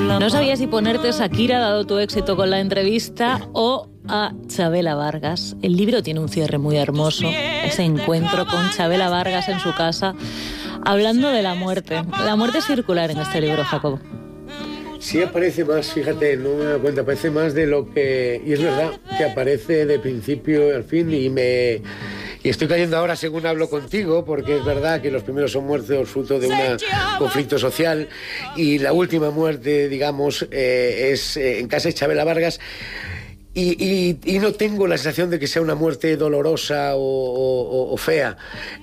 No sabía si ponerte Shakira, dado tu éxito con la entrevista, o a Chabela Vargas. El libro tiene un cierre muy hermoso, ese encuentro con Chabela Vargas en su casa, hablando de la muerte. La muerte es circular en este libro, Jacobo. Sí aparece más, fíjate, no me doy cuenta, aparece más de lo que... Y es verdad, que aparece de principio al fin y estoy cayendo ahora según hablo contigo, porque es verdad que los primeros son muertos fruto de un conflicto social y la última muerte, digamos, es en casa de Chabela Vargas. Y no tengo la sensación de que sea una muerte dolorosa o fea.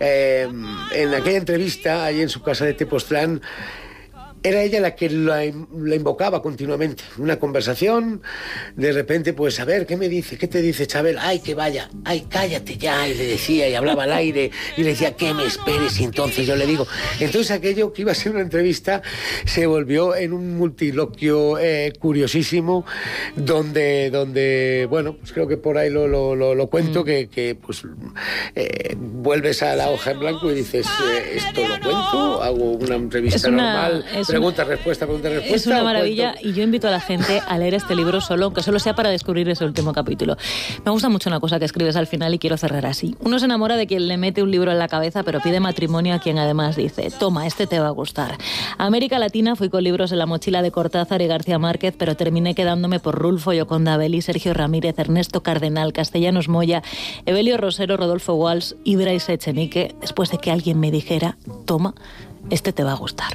En aquella entrevista, ahí en su casa de Tepoztlán, era ella la que la invocaba continuamente. Una conversación, de repente, pues, a ver, ¿qué me dice? ¿Qué te dice Chabela? Ay, que vaya, ay, cállate ya, y le decía, y hablaba al aire, y le decía, que me esperes, y entonces yo le digo. Entonces aquello que iba a ser una entrevista se volvió en un multiloquio curiosísimo, donde, bueno, pues creo que por ahí lo cuento, que pues, vuelves a la hoja en blanco y dices, ¿esto lo cuento? ¿Hago una entrevista normal? Pregunta-respuesta. Es una maravilla y yo invito a la gente a leer este libro solo, aunque solo sea para descubrir ese último capítulo. Me gusta mucho una cosa que escribes al final y quiero cerrar así. Uno se enamora de quien le mete un libro en la cabeza, pero pide matrimonio a quien además dice, toma, este te va a gustar. A América Latina fui con libros en la mochila de Cortázar y García Márquez, pero terminé quedándome por Rulfo Yoconda Belli, Sergio Ramírez, Ernesto Cardenal, Castellanos Moya, Evelio Rosero, Rodolfo Walsh, Ibrais Echenique, después de que alguien me dijera, toma, este te va a gustar.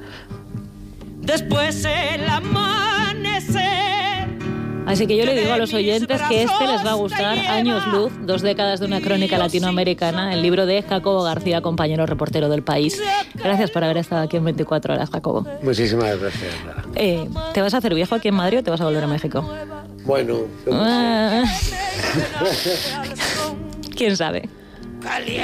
Después el amanecer. Así que yo le digo a los oyentes que este les va a gustar. Años luz, 2 décadas de una crónica latinoamericana, el libro de Jacobo García, compañero reportero del País. Gracias por haber estado aquí en 24 horas, Jacobo. Muchísimas gracias. ¿Te vas a hacer viejo aquí en Madrid o te vas a volver a México? Bueno, ¿Quién sabe?